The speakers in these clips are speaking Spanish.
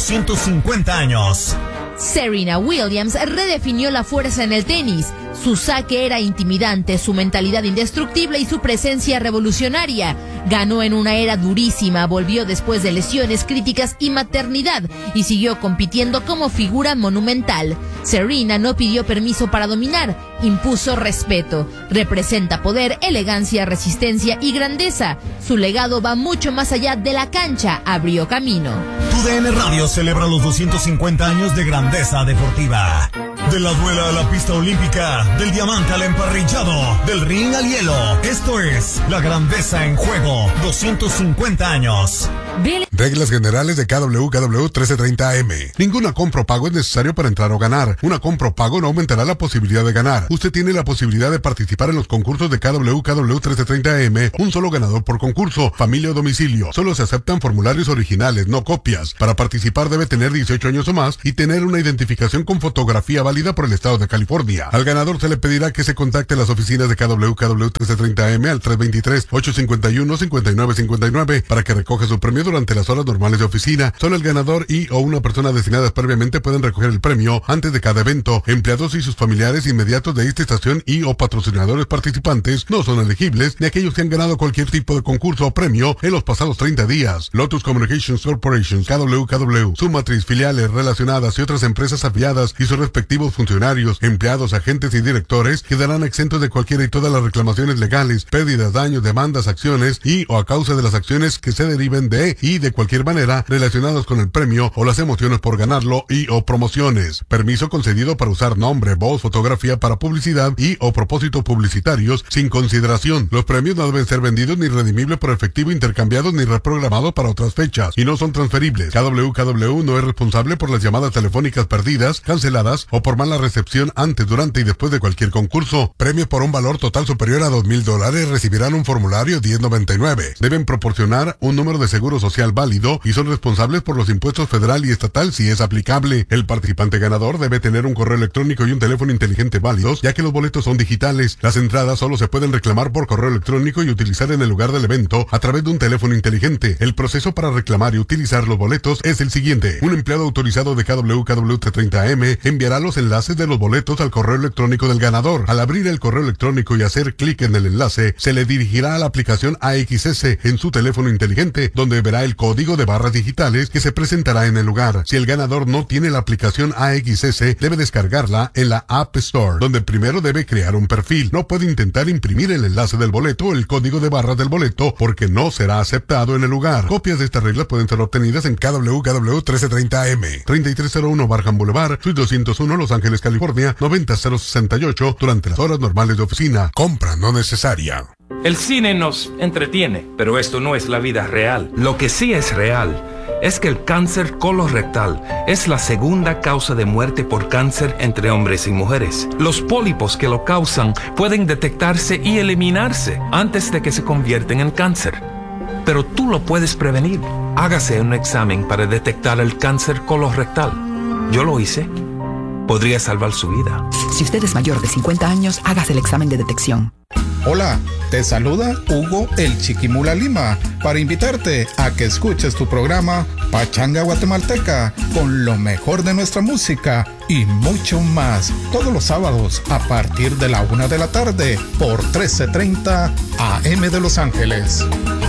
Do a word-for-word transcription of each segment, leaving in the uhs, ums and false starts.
doscientos cincuenta años. Serena Williams redefinió la fuerza en el tenis. Su saque era intimidante, su mentalidad indestructible y su presencia revolucionaria. Ganó en una era durísima, volvió después de lesiones críticas y maternidad y siguió compitiendo como figura monumental. Serena no pidió permiso para dominar, impuso respeto. Representa poder, elegancia, resistencia y grandeza. Su legado va mucho más allá de la cancha, abrió camino. Tu D N Radio celebra los doscientos cincuenta años de grandeza deportiva. De la duela a la pista olímpica, del diamante al emparrillado, del ring al hielo. Esto es la grandeza en juego. doscientos cincuenta años. Reglas generales de K W K W trece treinta A M. Ninguna compra o pago es necesario para entrar o ganar. Una compra o pago no aumentará la posibilidad de ganar. Usted tiene la posibilidad de participar en los concursos de K W K W trece treinta A M. Un solo ganador por concurso, familia o domicilio. Solo se aceptan formularios originales, no copias. Para participar debe tener dieciocho años o más y tener una identificación con fotografía válida por el estado de California. Al ganador se le pedirá que se contacte a las oficinas de K W K W trece treinta A M al tres dos tres, ocho cinco uno, cinco nueve cinco nueve para que recoja su premio durante las horas normales de oficina. Solo el ganador y o una persona designadas previamente pueden recoger el premio antes de cada evento. Empleados y sus familiares inmediatos de esta estación y o patrocinadores participantes no son elegibles, ni aquellos que han ganado cualquier tipo de concurso o premio en los pasados treinta días. Lotus Communications Corporation, K W K W, su matriz, filiales relacionadas y otras empresas afiliadas y sus respectivos funcionarios, empleados, agentes y directores quedarán exentos de cualquiera y todas las reclamaciones legales, pérdidas, daños, demandas, acciones y o a causa de las acciones que se deriven de y de cualquier manera relacionados con el premio o las emociones por ganarlo y o promociones. Permiso concedido para usar nombre, voz, fotografía para publicidad y o propósitos publicitarios sin consideración. Los premios no deben ser vendidos ni redimibles por efectivo, intercambiados ni reprogramados para otras fechas y no son transferibles. K W K W no es responsable por las llamadas telefónicas perdidas, canceladas o por mala recepción antes, durante y después de cualquier concurso. Premios por un valor total superior a dos mil dólares recibirán un formulario diez noventa y nueve. Deben proporcionar un número de seguro social válido y son responsables por los impuestos federal y estatal si es aplicable. El participante ganador debe tener un correo electrónico y un teléfono inteligente válidos, ya que los boletos son digitales. Las entradas solo se pueden reclamar por correo electrónico y utilizar en el lugar del evento a través de un teléfono inteligente. El proceso para reclamar y utilizar los boletos es el siguiente. Un empleado autorizado de K W K W treinta A M enviará los enlaces de los boletos al correo electrónico del ganador. Al abrir el correo electrónico y hacer clic en el enlace, se le dirigirá a la aplicación A X S en su teléfono inteligente, donde verá el código de barras digitales que se presentará en el lugar. Si el ganador no tiene la aplicación A X S, debe descargarla en la App Store, donde primero debe crear un perfil. No puede intentar imprimir el enlace del boleto o el código de barras del boleto porque no será aceptado en el lugar. Copias de estas reglas pueden ser obtenidas en K W K W trece treinta A M, treinta y tres cero uno Barham Boulevard, Suite doscientos uno, Los Ángeles, California, noventa cero sesenta y ocho, durante las horas normales de oficina. Compra no necesaria. El cine nos entretiene, pero esto no es la vida real. Lo que sí es real es que el cáncer colorectal es la segunda causa de muerte por cáncer entre hombres y mujeres. Los pólipos que lo causan pueden detectarse y eliminarse antes de que se convierten en cáncer. Pero tú lo puedes prevenir. Hágase un examen para detectar el cáncer colorectal. Yo lo hice. Podría salvar su vida. Si usted es mayor de cincuenta años, hágase el examen de detección. Hola, te saluda Hugo el Chiquimula Lima para invitarte a que escuches tu programa Pachanga Guatemalteca con lo mejor de nuestra música y mucho más todos los sábados a partir de la una de la tarde por trece treinta A M de Los Ángeles.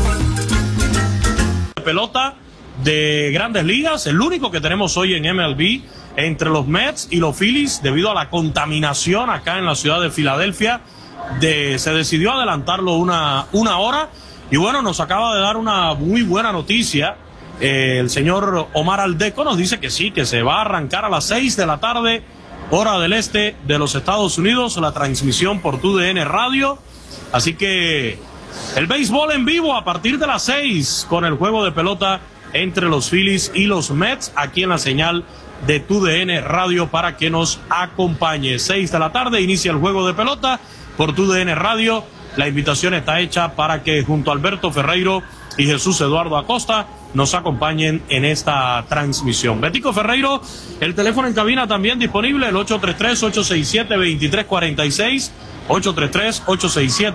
Pelota de Grandes Ligas, el único que tenemos hoy en M L B entre los Mets y los Phillies debido a la contaminación acá en la ciudad de Filadelfia. De, se decidió adelantarlo una, una hora y bueno, nos acaba de dar una muy buena noticia. Eh, el señor Omar Aldeco nos dice que sí, que se va a arrancar a las seis de la tarde, hora del este de los Estados Unidos, la transmisión por Tu D N Radio. Así que el béisbol en vivo a partir de las seis con el juego de pelota entre los Phillies y los Mets aquí en la señal de Tu D N Radio para que nos acompañe. seis de la tarde inicia el juego de pelota por Tu D N Radio. La invitación está hecha para que junto a Alberto Ferreiro y Jesús Eduardo Acosta nos acompañen en esta transmisión. Betico Ferreiro, el teléfono en cabina también disponible, el ocho tres tres, ocho seis siete, dos tres cuatro seis, ocho tres tres, ocho seis siete,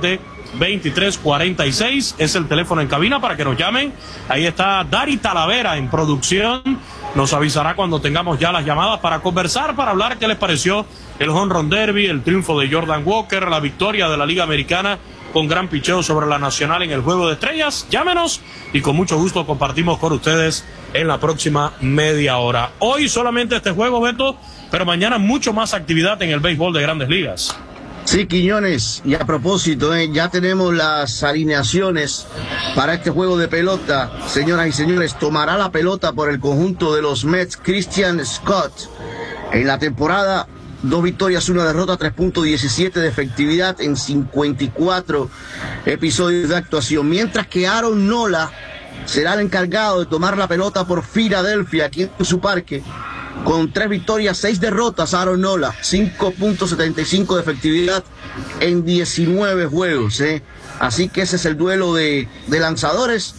veintitrés cuarenta y seis es el teléfono en cabina para que nos llamen. Ahí está Dari Talavera en producción. Nos avisará cuando tengamos ya las llamadas para conversar, para hablar qué les pareció el Home Run Derby, el triunfo de Jordan Walker, la victoria de la Liga Americana con gran picheo sobre la Nacional en el Juego de Estrellas. Llámenos y con mucho gusto compartimos con ustedes en la próxima media hora. Hoy solamente este juego, Beto, pero mañana mucho más actividad en el béisbol de Grandes Ligas. Sí, Quiñones, y a propósito, eh, ya tenemos las alineaciones para este juego de pelota. Señoras y señores, tomará la pelota por el conjunto de los Mets Christian Scott. En la temporada, dos victorias, una derrota, tres punto diecisiete de efectividad en cincuenta y cuatro episodios de actuación. Mientras que Aaron Nola será el encargado de tomar la pelota por Filadelfia, aquí en su parque. Con tres victorias, seis derrotas, Aaron Nola, cinco punto setenta y cinco de efectividad en diecinueve juegos. ¿eh? Así que ese es el duelo de, de lanzadores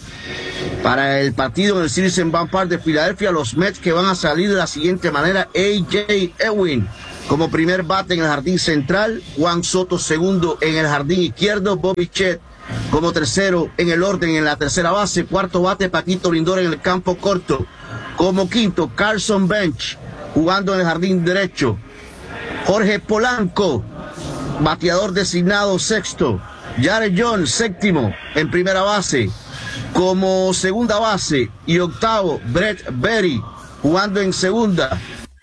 para el partido en el Citizens Bank Park de Filadelfia. Los Mets que van a salir de la siguiente manera: A J Ewing como primer bate en el jardín central, Juan Soto segundo en el jardín izquierdo, Bobby Chet como tercero en el orden en la tercera base, cuarto bate Paquito Lindor en el campo corto. Como quinto, Carson Bench, jugando en el jardín derecho. Jorge Polanco, bateador designado sexto. Jared Jones, séptimo, en primera base. Como segunda base y octavo, Brett Berry, jugando en segunda.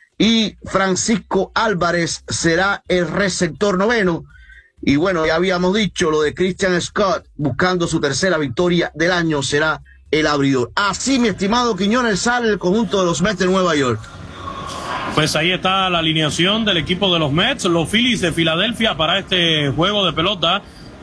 Y Francisco Álvarez será el receptor noveno. Y bueno, ya habíamos dicho lo de Christian Scott, buscando su tercera victoria del año, será el abridor. Así, mi estimado Quiñones, sale el conjunto de los Mets de Nueva York. Pues ahí está la alineación del equipo de los Mets, los Phillies de Filadelfia para este juego de pelota,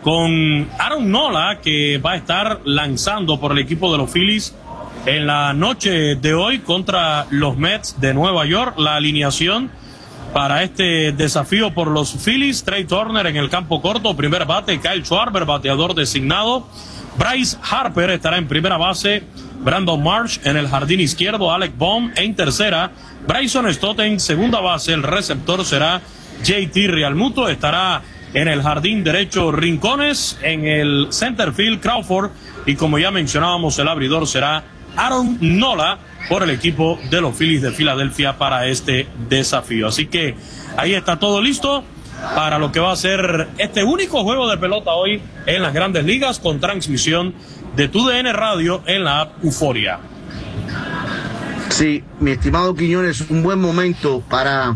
con Aaron Nola, que va a estar lanzando por el equipo de los Phillies en la noche de hoy contra los Mets de Nueva York. La alineación para este desafío por los Phillies: Trey Turner en el campo corto, primer bate, Kyle Schwarber, bateador designado. Bryce Harper estará en primera base, Brandon Marsh en el jardín izquierdo, Alec Bohm en tercera, Bryson Stott en segunda base, el receptor será J T Realmuto, estará en el jardín derecho Rincones, en el center field Crawford, y como ya mencionábamos, el abridor será Aaron Nola por el equipo de los Phillies de Filadelfia para este desafío. Así que ahí está todo listo para lo que va a ser este único juego de pelota hoy en las Grandes Ligas, con transmisión de T U D N Radio en la app Euforia. Sí, mi estimado Quiñones, un buen momento para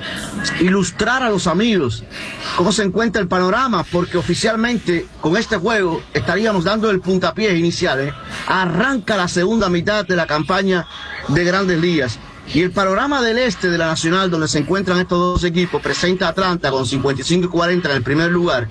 ilustrar a los amigos cómo se encuentra el panorama, porque oficialmente con este juego estaríamos dando el puntapié inicial. ¿eh? Arranca la segunda mitad de la campaña de Grandes Ligas. Y el panorama del este de la Nacional, donde se encuentran estos dos equipos, presenta a Atlanta con cincuenta y cinco y cuarenta en el primer lugar.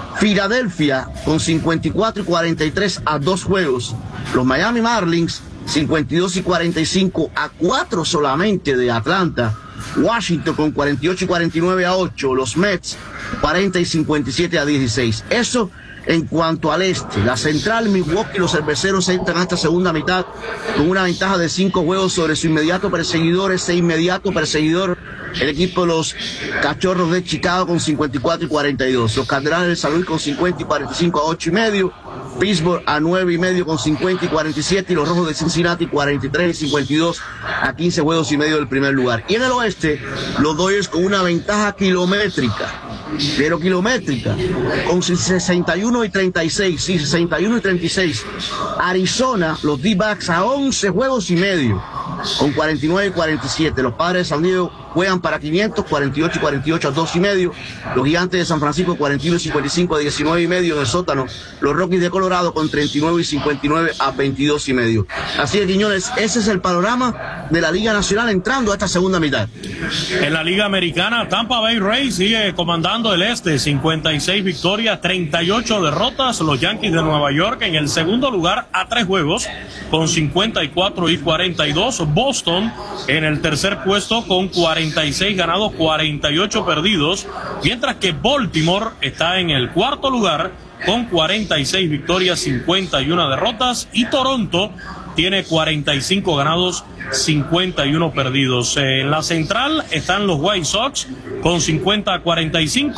Filadelfia con cincuenta y cuatro y cuarenta y tres a dos juegos. Los Miami Marlins cincuenta y dos y cuarenta y cinco a cuatro solamente de Atlanta. Washington con cuarenta y ocho y cuarenta y nueve a ocho. Los Mets cuarenta y cincuenta y siete a dieciséis. Eso en cuanto al este. La central, Milwaukee y los cerveceros entran a esta segunda mitad con una ventaja de cinco juegos sobre su inmediato perseguidor. Ese inmediato perseguidor, el equipo de los Cachorros de Chicago con cincuenta y cuatro y cuarenta y dos. Los Cardenales de San Luis con cincuenta y cuarenta y cinco a ocho y medio. Pittsburgh a nueve y medio con cincuenta y cuarenta y siete. Y los Rojos de Cincinnati cuarenta y tres y cincuenta y dos a quince juegos y medio del primer lugar. Y en el oeste, los Dodgers con una ventaja kilométrica. Pero kilométrica, con sesenta y uno y treinta y seis, sí, sesenta y uno y treinta y seis. Arizona, los D-backs a once juegos y medio, con cuarenta y nueve y cuarenta y siete. Los Padres de San Diego juegan para quinientos, cuarenta y ocho y cuarenta y ocho a dos y medio. Los Gigantes de San Francisco cuarenta y uno y cincuenta y cinco a diecinueve y medio en el sótano. Los Rockies de Colorado con treinta y nueve y cincuenta y nueve a veintidós y medio. Así que, Quiñones, ese es el panorama de la Liga Nacional entrando a esta segunda mitad. En la Liga Americana, Tampa Bay Rays sigue comandando el este, cincuenta y seis victorias, treinta y ocho derrotas. Los Yankees de Nueva York en el segundo lugar a tres juegos con cincuenta y cuatro y cuarenta y dos. Boston en el tercer puesto con cuarenta y seis ganados, cuarenta y ocho perdidos, mientras que Baltimore está en el cuarto lugar con cuarenta y seis victorias, cincuenta y una derrotas, y Toronto tiene cuarenta y cinco ganados, cincuenta y uno perdidos. En la central están los White Sox con cincuenta a cuarenta y cinco,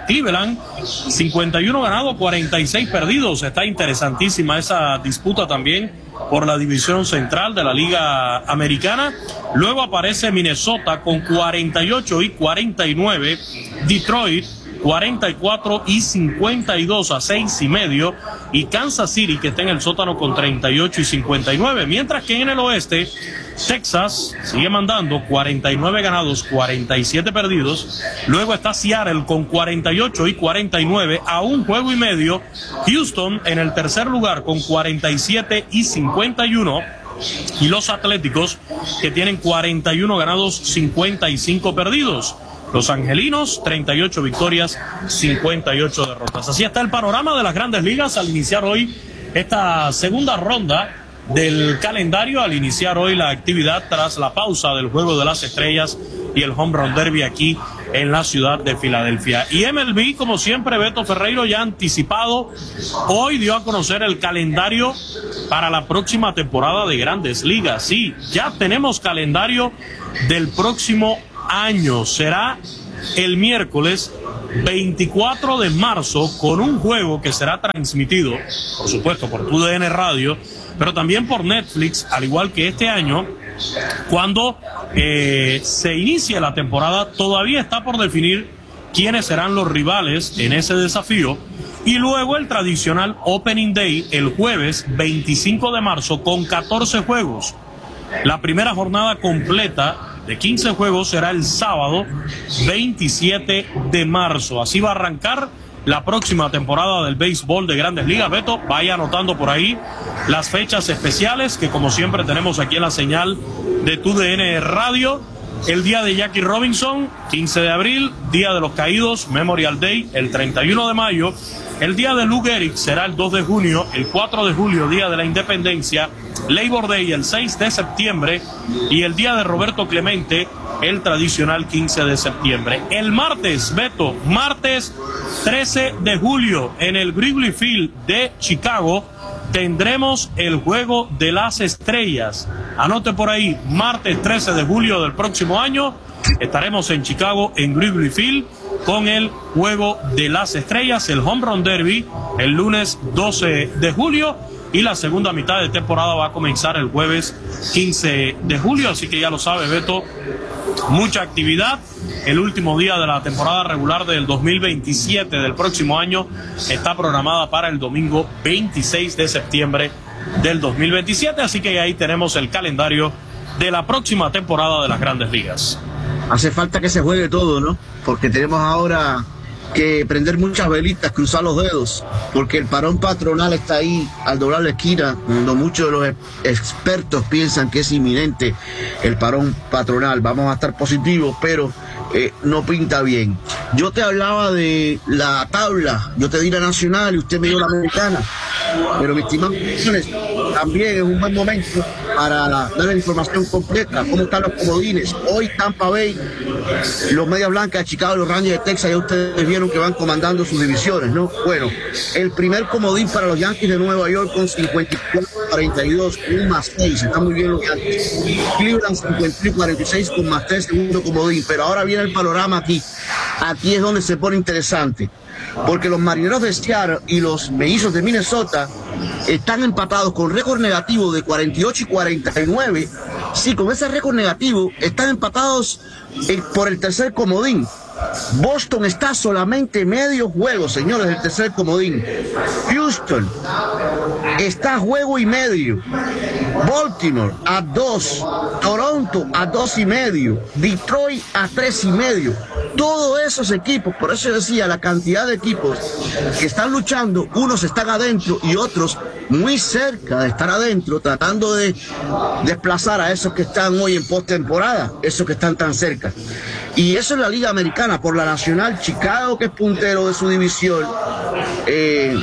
Cleveland, cincuenta y uno ganados, cuarenta y seis perdidos. Está interesantísima esa disputa también por la división central de la Liga Americana. Luego aparece Minnesota con cuarenta y ocho y cuarenta y nueve. Detroit cuarenta y cuatro y cincuenta y dos a seis y medio, y Kansas City, que está en el sótano, con treinta y ocho y cincuenta y nueve, mientras que en el oeste Texas sigue mandando, cuarenta y nueve ganados, cuarenta y siete perdidos. Luego está Seattle con cuarenta y ocho y cuarenta y nueve, a un juego y medio. Houston en el tercer lugar con cuarenta y siete y cincuenta y uno, y los Atléticos, que tienen cuarenta y uno ganados, cincuenta y cinco perdidos. Los angelinos, treinta y ocho victorias, cincuenta y ocho derrotas. Así está el panorama de las Grandes Ligas al iniciar hoy esta segunda ronda del calendario, al iniciar hoy la actividad tras la pausa del Juego de las Estrellas y el Home Run Derby aquí en la ciudad de Filadelfia. Y M L B, como siempre, Beto Ferreiro, ya anticipado, hoy dio a conocer el calendario para la próxima temporada de Grandes Ligas. Sí, ya tenemos calendario del próximo año. Será el miércoles veinticuatro de marzo, con un juego que será transmitido, por supuesto, por T D N Radio, pero también por Netflix, al igual que este año, cuando eh, se inicie la temporada. Todavía está por definir quiénes serán los rivales en ese desafío. Y luego el tradicional Opening Day, el jueves veinticinco de marzo, con catorce juegos. La primera jornada completa de quince juegos será el sábado veintisiete de marzo. Así va a arrancar la próxima temporada del béisbol de Grandes Ligas. Beto, vaya anotando por ahí las fechas especiales que, como siempre, tenemos aquí en la señal de T D N Radio. El día de Jackie Robinson, quince de abril, Día de los Caídos, Memorial Day, el treinta y uno de mayo. El día de Lou Gehrig será el dos de junio, el cuatro de julio, Día de la Independencia, Labor Day el seis de septiembre, y el día de Roberto Clemente, el tradicional quince de septiembre. El martes, Beto, martes trece de julio, en el Wrigley Field de Chicago, tendremos el Juego de las Estrellas. Anote por ahí, martes trece de julio del próximo año, estaremos en Chicago, en Wrigley Field, con el Juego de las Estrellas, el Home Run Derby, el lunes doce de julio, y la segunda mitad de temporada va a comenzar el jueves quince de julio, así que ya lo sabe, Beto, mucha actividad. El último día de la temporada regular del dos mil veintisiete del próximo año está programada para el domingo veintiséis de septiembre del dos mil veintisiete, así que ahí tenemos el calendario de la próxima temporada de las Grandes Ligas. Hace falta que se juegue todo, ¿no? Porque tenemos ahora que prender muchas velitas, cruzar los dedos, porque el parón patronal está ahí al doblar la esquina, cuando muchos de los expertos piensan que es inminente el parón patronal. Vamos a estar positivos, pero eh, no pinta bien. Yo te hablaba de la tabla, yo te di la nacional y usted me dio la americana, pero mi estimado, también es un buen momento para dar la información completa. ¿Cómo están los comodines? Hoy Tampa Bay, los Medias Blancas de Chicago, los Rangers de Texas, ya ustedes vieron que van comandando sus divisiones, ¿no? Bueno, el primer comodín para los Yankees de Nueva York con cincuenta y cuatro a cuarenta y dos, un más seis, están muy bien los Yankees. Cleveland cincuenta y tres a cuarenta y seis con más tres, segundo comodín. Pero ahora viene el panorama aquí. Aquí es donde se pone interesante, porque los Marineros de Seattle y los Mellizos de Minnesota están empatados con récord negativo de cuarenta y ocho y cuarenta y nueve. Sí, con ese récord negativo están empatados eh, por el tercer comodín. Boston está solamente medio juego, señores, del tercer comodín. Houston está a juego y medio. Baltimore a dos. Toronto a dos y medio. Detroit a tres y medio. Todos esos equipos, por eso decía, la cantidad de equipos que están luchando, unos están adentro y otros muy cerca de estar adentro, tratando de desplazar a esos que están hoy en postemporada, esos que están tan cerca. Y eso es la Liga Americana. Por la Nacional, Chicago, que es puntero de su división, eh,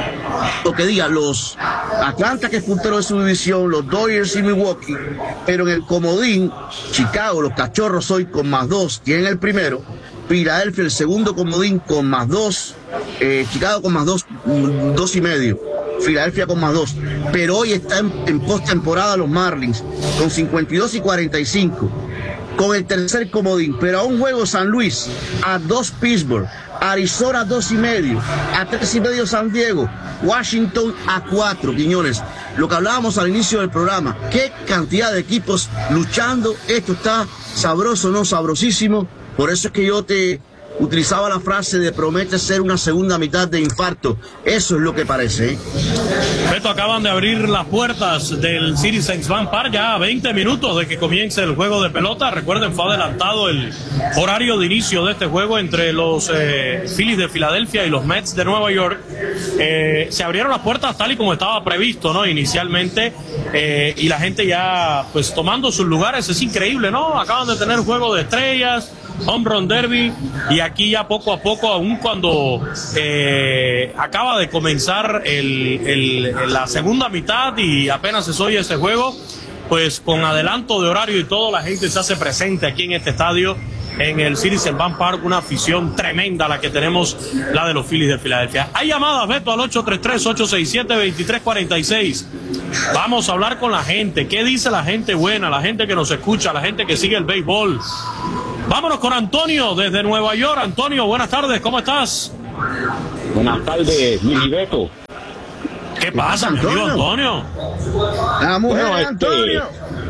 lo que diga, los Atlanta, que es puntero de su división, los Dodgers y Milwaukee, pero en el comodín, Chicago, los Cachorros hoy con más dos, tienen el primero, Filadelfia el segundo comodín con más dos, eh, Chicago con más dos, dos y medio, Filadelfia con más dos, pero hoy está en, en postemporada los Marlins con cincuenta y dos y cuarenta y cinco, con el tercer comodín, pero a un juego San Luis, a dos Pittsburgh, Arizona dos y medio, a tres y medio San Diego, Washington a cuatro, Quiñones. Lo que hablábamos al inicio del programa, qué cantidad de equipos luchando, esto está sabroso, no sabrosísimo, por eso es que yo te utilizaba la frase de promete ser una segunda mitad de infarto, eso es lo que parece, ¿eh? Beto, acaban de abrir las puertas del Citizens Bank Park ya a veinte minutos de que comience el juego de pelota. Recuerden, fue adelantado el horario de inicio de este juego entre los eh, Phillies de Filadelfia y los Mets de Nueva York. Eh, se abrieron las puertas tal y como estaba previsto, ¿no? Inicialmente, eh, y la gente ya pues tomando sus lugares. Es increíble, ¿no? Acaban de tener juego de estrellas, Home Run Derby, y aquí ya poco a poco, aún cuando eh, acaba de comenzar el, el, la segunda mitad y apenas se oye ese juego, pues con adelanto de horario y todo, la gente se hace presente aquí en este estadio, en el Citizens Bank Park, una afición tremenda la que tenemos, la de los Phillies de Filadelfia. Hay llamadas, Beto, al ocho tres tres, ocho seis siete, dos tres cuatro seis. Vamos a hablar con la gente. ¿Qué dice la gente buena, la gente que nos escucha, la gente que sigue el béisbol? Vámonos con Antonio desde Nueva York. Antonio, buenas tardes, ¿cómo estás? Buenas tardes, Luis Beto. ¿Qué pasa, mi amigo Antonio? La mujer Bueno, de este, Antonio.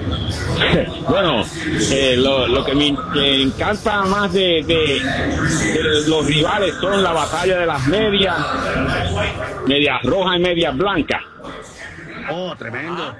bueno, eh, lo, lo que me me encanta más de, de, de los rivales son la batalla de las medias, medias rojas y medias blancas. Oh, tremendo.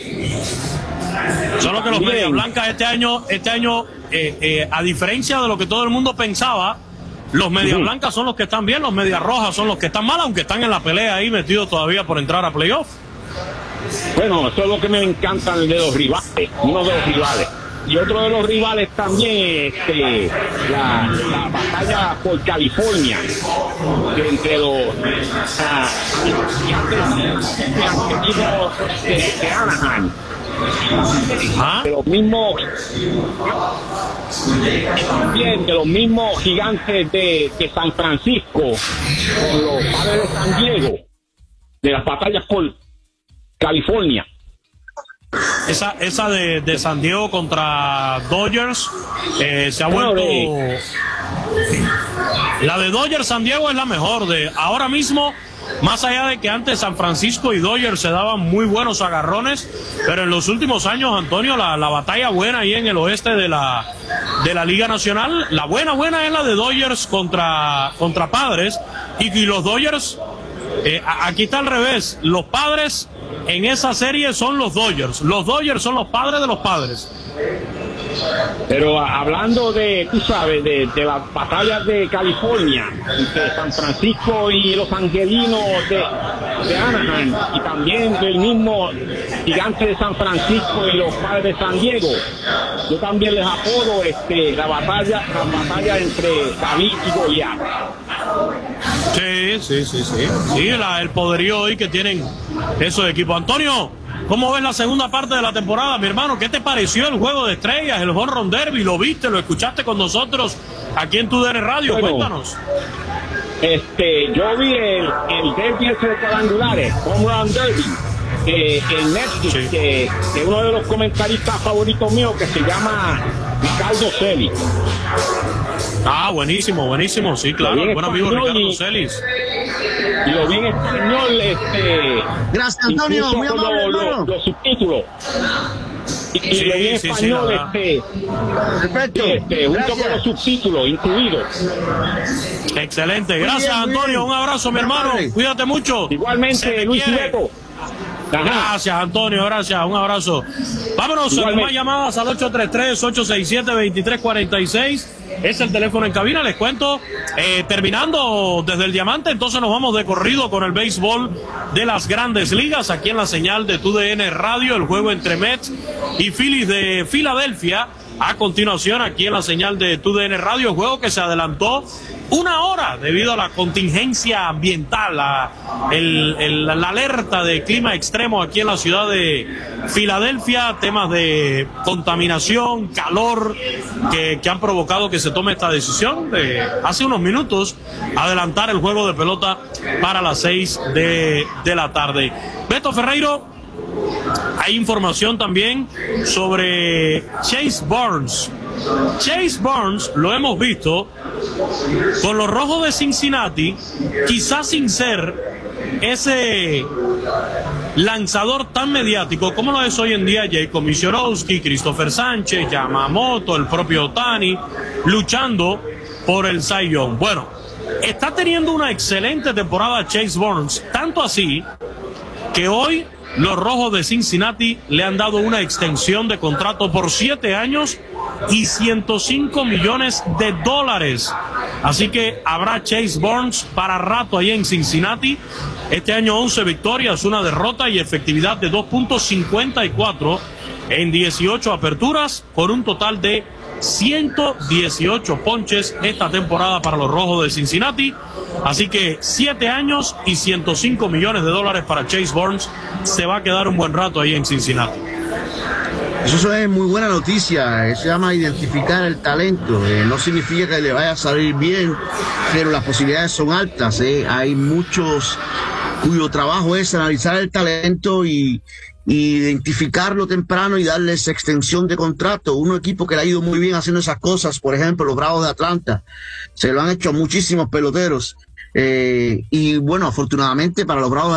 Solo que los Bien. medias blancas este año, este año eh, eh, a diferencia de lo que todo el mundo pensaba, los medias Ujú. blancas son los que están bien, los medias rojas son los que están mal, aunque están en la pelea ahí metidos todavía por entrar a playoff. Bueno, eso es lo que me encanta de los rivales, uno de los rivales. Y otro de los rivales también, este, la, la batalla por California, entre los ah, gigantes de, de Anaheim. ¿Ah? De los mismos, también de los mismos gigantes de, de San Francisco, con los padres de San Diego, de las batallas por California. Esa, esa de, de San Diego contra Dodgers eh, se ha Bueno, vuelto. de- La de Dodgers San Diego es la mejor de ahora mismo. Más allá de que antes San Francisco y Dodgers se daban muy buenos agarrones, pero en los últimos años, Antonio, la, la batalla buena ahí en el oeste de la, de la Liga Nacional, la buena buena es la de Dodgers contra, contra Padres, y, y los Dodgers, eh, a- aquí está al revés, los Padres en esa serie son los Dodgers, los Dodgers son los padres de los Padres. Pero ah, hablando de, tú sabes, de, de las batallas de California, entre San Francisco y los angelinos de, de Anaheim, y también del mismo gigante de San Francisco y los padres de San Diego, yo también les apodo este, la batalla, la batalla entre David y Goliat. Sí, sí, sí, sí. Sí, la, el poderío hoy que tienen esos equipos. Antonio, ¿cómo ves la segunda parte de la temporada, mi hermano? ¿Qué te pareció el juego de estrellas, el Home Run Derby? ¿Lo viste, lo escuchaste con nosotros aquí en Tu D N Radio? Bueno, Cuéntanos. Este, yo vi el, el derby ese de cuadrangulares, Home Run Derby, eh, en Netflix, Sí. que, que uno de los comentaristas favoritos míos, que se llama Ricardo Celi. Ah, buenísimo, buenísimo. Sí, claro, Lo vi en buen amigo español Ricardo y- Celis. Y lo vi en español, este... Gracias, Antonio, incluso muy con amable, los, hermano. los, los subtítulos. Y, y Sí, lo vi en sí, sí, español, la verdad. este, Perfecto. este, junto con los Gracias. subtítulos incluidos. Excelente. Muy Gracias, bien, muy Antonio. bien. Un abrazo, mi Buenas hermano. tardes. Cuídate mucho. Se Igualmente, te Luis quiere. Beto. Ajá. Gracias, Antonio, gracias, un abrazo. Vámonos con Igualmente. más llamadas al ocho tres tres, ocho seis siete, dos tres cuatro seis. Es el teléfono en cabina, les cuento. Eh, terminando desde el Diamante, entonces nos vamos de corrido con el béisbol de las Grandes Ligas, aquí en la señal de Tu D N Radio, el juego entre Mets y Phillies de Filadelfia. A continuación, aquí en la señal de Tu D N Radio, juego que se adelantó una hora debido a la contingencia ambiental, la, el, el- la alerta de clima extremo aquí en la ciudad de Filadelfia, temas de contaminación, calor, que, que han provocado que se tome esta decisión de hace unos minutos adelantar el juego de pelota para las seis de, de la tarde. Beto Ferreiro, hay información también sobre Chase Burns, Chase Burns lo hemos visto con los Rojos de Cincinnati, quizás sin ser ese lanzador tan mediático como lo es hoy en día Jacob Misiorowski, Christopher Sánchez, Yamamoto, el propio Ohtani, luchando por el Cy Young. Bueno, está teniendo una excelente temporada Chase Burns, tanto así que hoy los Rojos de Cincinnati le han dado una extensión de contrato por siete años y ciento cinco millones de dólares. Así que habrá Chase Burns para rato ahí en Cincinnati. Este año once victorias, una derrota y efectividad de dos punto cincuenta y cuatro en dieciocho aperturas, por un total de ciento dieciocho ponches esta temporada para los Rojos de Cincinnati. Así que siete años y ciento cinco millones de dólares para Chase Burns. Se va a quedar un buen rato ahí en Cincinnati. Eso es muy buena noticia. Eso se llama identificar el talento. Eh, no significa que le vaya a salir bien, pero las posibilidades son altas. Eh. Hay muchos cuyo trabajo es analizar el talento y identificarlo temprano y darles extensión de contrato. Un equipo que le ha ido muy bien haciendo esas cosas, por ejemplo, los Bravos de Atlanta, se lo han hecho a muchísimos peloteros. Eh, y bueno, afortunadamente para los Bravos de